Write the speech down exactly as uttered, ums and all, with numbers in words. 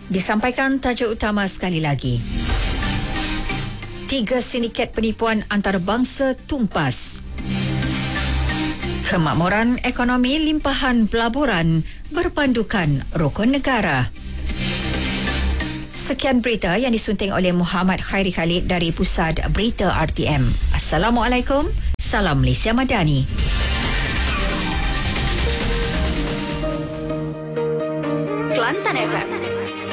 Disampaikan tajuk utama sekali lagi. Tiga sindiket penipuan antarabangsa tumpas. Kemakmuran ekonomi limpahan pelaburan berpandukan rukun negara. Sekian berita yang disunting oleh Muhammad Khairi Khalid dari Pusat Berita R T M. Assalamualaikum. Salam Malaysia Madani. Kelantan F M